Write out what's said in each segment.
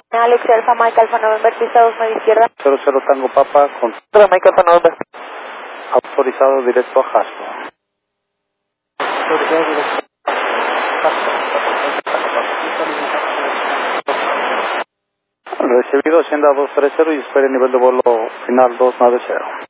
Alex Alfa, Mike Alfa November, pista 29 izquierda. 00 Tango Papa, con Mike Alfa November. autorizado directo a Jaspo. Recibido Hacienda 230 y espere nivel de vuelo final 290.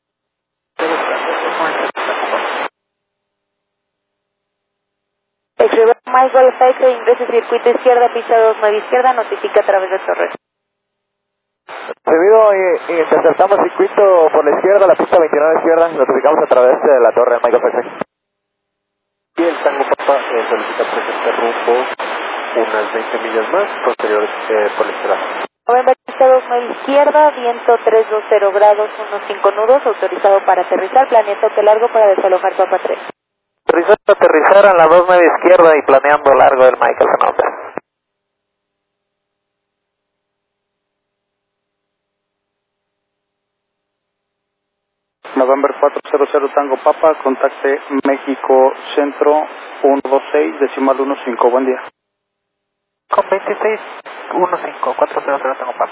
Escribe Mike Golf X, ingrese circuito izquierda, pista 29 izquierda, notifica a través de torres. Recibido y interceptamos circuito por la izquierda, la pista 29 izquierda, notificamos a través de la torre Mike Golf X. Y el Tango Papa solicita presente rumbo unas 20 millas más, posteriores por la izquierda. November, pista 29 izquierda, viento 320 grados, 15 nudos, autorizado para aterrizar, planea toque largo para desalojar Papa 3. Aterrizar a la 29 izquierda y planeando largo del Mike Alfa November. November 400 Tango Papa, contacte México Centro 126, decimal 15, buen día. Con 2615, 400 Tango Papa.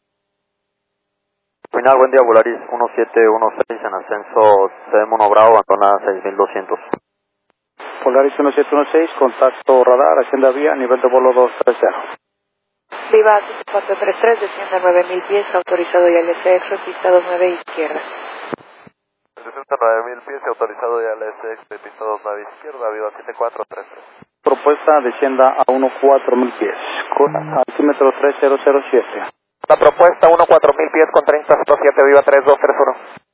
Final, buen día, Volaris 1716 en ascenso Semono Bravo, Antona 6200. Polaris 1716, contacto radar, Hacienda Vía, nivel de vuelo 230. Viva 433, desciende 9000 pies, autorizado y LCX, pista 29 izquierda. 69.000 pies, autorizado ya LSX, pista 29 izquierda, Viva 7433. Propuesta descienda a 14.000 pies, con altímetro 3007. La propuesta 14.000 pies con 30.7, Viva 3231.